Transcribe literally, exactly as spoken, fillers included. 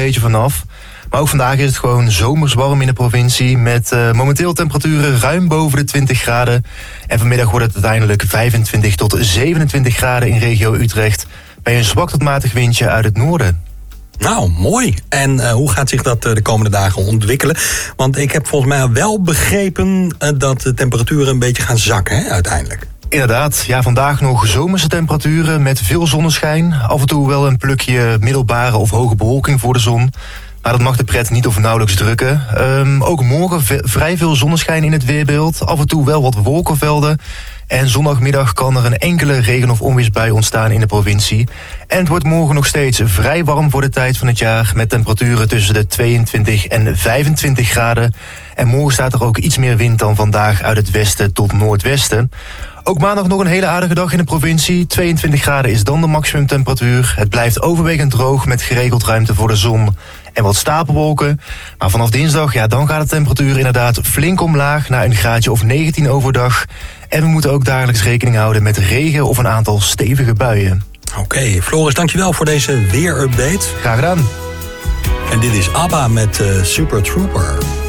beetje vanaf. Maar ook vandaag is het gewoon zomers warm in de provincie. Met uh, momenteel temperaturen ruim boven de twintig graden. En vanmiddag wordt het uiteindelijk vijfentwintig tot zevenentwintig graden in regio Utrecht. Bij een zwak tot matig windje uit het noorden. Nou, mooi. En uh, hoe gaat zich dat uh, de komende dagen ontwikkelen? Want ik heb volgens mij wel begrepen uh, dat de temperaturen een beetje gaan zakken, hè, uiteindelijk. Inderdaad, ja, vandaag nog zomerse temperaturen met veel zonneschijn. Af en toe wel een plukje middelbare of hoge bewolking voor de zon. Maar dat mag de pret niet of nauwelijks drukken. Um, ook morgen v- vrij veel zonneschijn in het weerbeeld. Af en toe wel wat wolkenvelden. En zondagmiddag kan er een enkele regen- of onweersbui ontstaan in de provincie. En het wordt morgen nog steeds vrij warm voor de tijd van het jaar. Met temperaturen tussen de tweeëntwintig en vijfentwintig graden. En morgen staat er ook iets meer wind dan vandaag uit het westen tot noordwesten. Ook maandag nog een hele aardige dag in de provincie. tweeëntwintig graden is dan de maximumtemperatuur. Het blijft overwegend droog met geregeld ruimte voor de zon en wat stapelwolken. Maar vanaf dinsdag, ja, dan gaat de temperatuur inderdaad flink omlaag naar een graadje of negentien overdag. En we moeten ook dagelijks rekening houden met regen of een aantal stevige buien. Oké, okay, Floris, dankjewel voor deze weerupdate. Graag gedaan. En dit is ABBA met uh, Super Trooper.